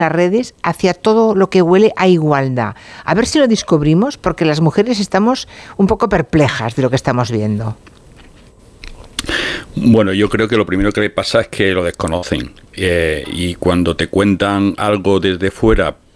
las redes hacia todo lo que huele a igualdad. A ver si lo descubrimos, porque las mujeres estamos un poco perplejas de lo que estamos viendo. Bueno, yo creo que lo primero que le pasa es que lo desconocen, y cuando te cuentan algo desde fuera,